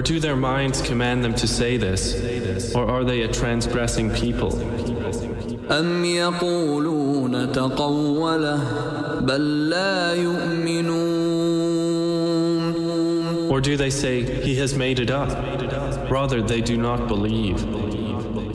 Or do their minds command them to say this? Or are they a transgressing people? أم يقولون تقوله بل لا يؤمنون. Or do they say, he has made it up? Rather, they do not believe.